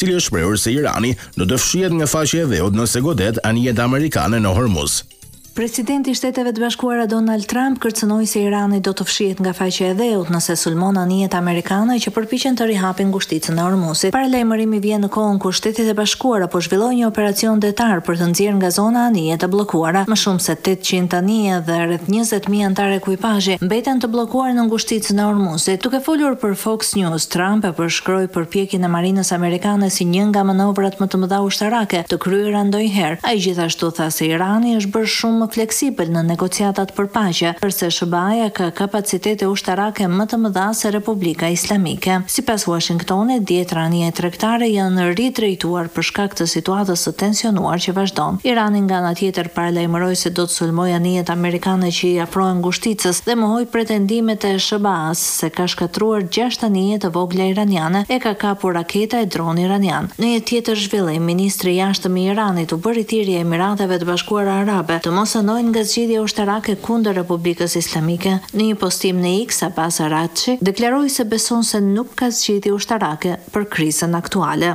cili është shprehur se Irani do të fshihet nga faqja e dheut nëse godet anijet amerikane në Hormuz. Presidenti i Shteteve të Bashkuara Donald Trump kërcënoi se Irani do të fshihet nga faqja e dheut nëse sulmon anijet amerikane që përpiqen të rihapin ngushticën e Hormuzit. Paralajmërimi vjen në kohën kur Shtetet e Bashkuara po zhvillojnë një operacion detar për të nxjerrë nga zona anije të bllokuara. Më shumë se 800 anije dhe rreth 20.000 antar ekuipazhi mbeten të bllokuar në ngushticën e Hormuzit. Duke folur për Fox News, Trump e përshkroi përpjekjen e marinës amerikane si një nga manovrat më të mëdha ushtarake të kryera ndonjëherë. Ai gjithashtu tha se Irani është bërë shumë më fleksibël në negociatat për paqe, përse SBA-ja ka kapacitete ushtarake më të mëdha se Republika Islamike. Sipas Washingtonit, 10 anije tregtare janë ridrejtuar për shkak të situatës së tensionuar që vazhdon. Irani nga ana tjetër paralajmëroi se do të sulmojë anijet amerikane që i afrohen ngushticës dhe mohoi pretendimet e SBA-s se ka shkatruar 6 anije të vogla iraniane e ka kapur raketa e dron iranian. Në një tjetër zhvillim, ministri i jashtëm i Iranit u bëri thirrje Emirateve të Bashkuara Arabe të mos anojnë nga zgjidhja ushtarake kundër Republikës Islamike. Në një postim në X, Abbas Araghchi deklaroi se beson se nuk ka zgjidhje ushtarake për krizën aktuale.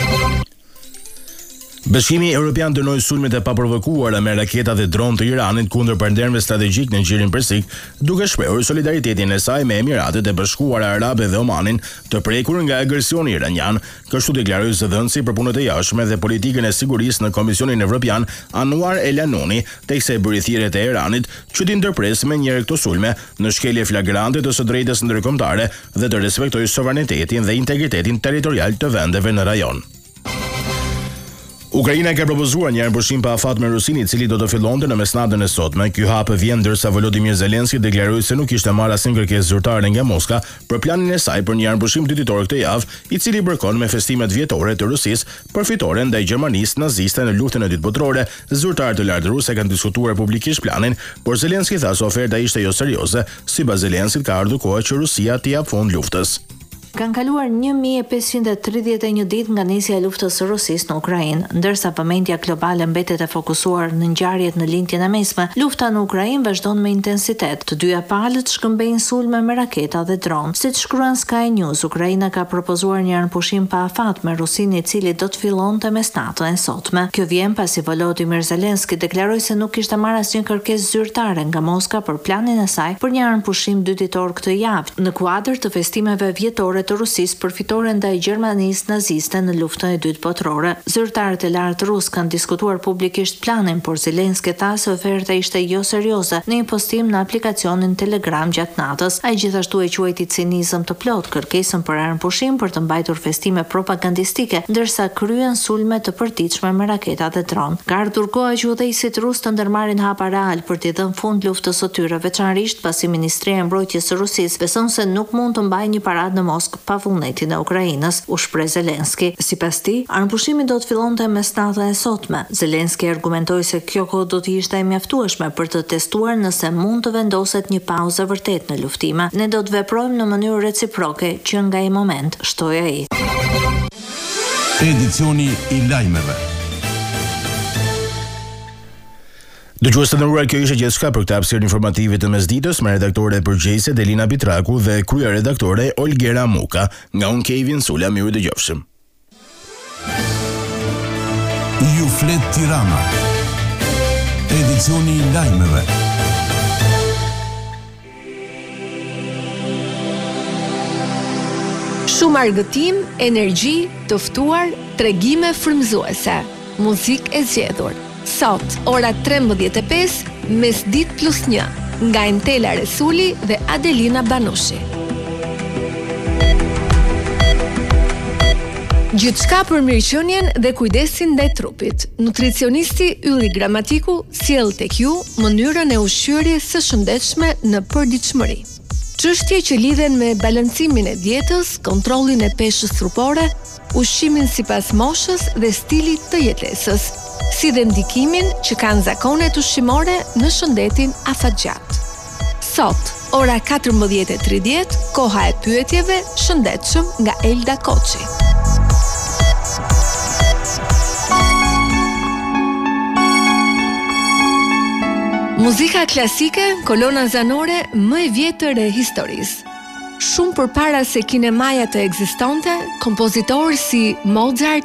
Bashkimi Evropian dënoi sulmet e paprovokuara me raketa dhe dron të Iranit kundër partnerëve strategjik në Gjirin Persik, duke shprehur solidaritetin e saj me Emiratet e Bashkuara Arabe dhe Omanin të prekur nga agresioni iranian. Kështu deklaroi zëdhënësi për punët e jashtme dhe politikën e sigurisë në Komisionin Evropian Anwar El Anouni, teksa e bëri thirrje te Iranit që të ndërpresë me njëherë këto sulme në shkelje flagrante të së drejtës ndërkombëtare dhe të respektojë sovranitetin dhe integritetin territorial të vendeve në rajon. Ukraina ka propozuar një armëpushim pa afat me Rusinë, i cili do të fillonte në mesnatën e sotme. Ky hap vjen ndërsa Volodymyr Zelenski deklaroi se nuk kishte marrë asnjë kërkesë zyrtare nga Moska për planin e saj për një armëpushim ditor këtë javë, i cili bërkon me festimet vjetore të Rusisë për fitoren ndaj Gjermanisë naziste në luftën e dytë botërore. Zyrtarët e lartë ruse kanë diskutuar publikisht planin, por Zelenski tha se oferta ishte jo serioze. Sipas Zelenskit ka ardhur koha që Rusia t'i jap fund luftës. Kanë kaluar 1531 ditë nga nisja e luftës së Rusisë në Ukrainë, ndërsa vëmendja globale mbetet e fokusuar në ngjarjet në lindjen e mesme. Lufta në Ukrainë vazhdon me intensitet. Të dyja palët shkëmbejnë sulme me raketa dhe dron. Siç shkruan Sky News, Ukraina ka propozuar një armëpushim pa afat me Rusinë, i cili do të fillonte mesnatën e sotme. Kjo vjen pasi Volodymyr Zelenski deklaroi se nuk kishte marrë asnjë kërkesë zyrtare nga Moska për planin e saj për një armëpushim ditor këtë javë, në kuadër të festimeve vjetore të Rusisë për fitoren ndaj Gjermanisë naziste në luftën e dytë botërore. Zyrtarët e lartë rusë kanë diskutuar publikisht planin, por Zelenski tha se oferta ishte jo serioze në një postim në aplikacionin Telegram gjatë natës. Ai gjithashtu e quajti cinizëm të plot kërkesën për armëpushim për të mbajtur festime propagandistike, ndërsa kryen sulme të përditshme me raketa dhe dron. Ka ardhur koha që udhëheqësit rusë të ndërmarrin hapa real për t'i dhënë fund luftës së tyre, veçanërisht pasi Ministria e Mbrojtjes së Rusisë beson se nuk mund të mbajë një paradë në Moskë pa vullnetin e Ukrainës, u shpreh Zelenski. Sipas tij, armëpushimi do të fillonte mesnatën e sotme. Zelenski argumentoi se kjo kohë do të ishte e mjaftueshme për të testuar nëse mund të vendoset një pauzë vërtet në luftime. Ne do të veprojmë në mënyrë reciproke që nga ai moment, shtoi ai. Edicioni i lajmeve. Dëgjues të nderuar, kjo ishte gjithçka për këtë hapësirë informative të mesditës, me redaktore përgjegjëse Delina Bitraku dhe kryeredaktore Olgera Muka. Nga unë Kevin Sula, miru dëgjofshim. Ju flet Tirana. Edicioni i lajmeve. Shumë argëtim, energji, të ftuar, tregime frymëzuese, muzikë e zgjedhur. Sot, ora 13:05, Mesditë plus 1, nga Entela Resuli dhe Adelina Banushi. Gjithçka për mirëqenien dhe kujdesin ndaj trupit. Nutricionisti Ylli Gramatiku sjell tek ju mënyrën e ushqyerjes së shëndetshme në përditshmëri. Çështje që lidhen me balancimin e dietës, kontrollin e peshës trupore, ushqimin sipas moshës dhe stilit të jetesës, si dhe ndikimin që kanë zakonet ushqimore në shëndetin afatgjat. Sot, ora 14:30, koha e pyetjeve shëndetshëm nga Elda Koçi. Muzika klasike, kolona zanore më e vjetër e historisë. Shumë përpara se kinemaja të ekzistonte, kompozitorë si Mozart,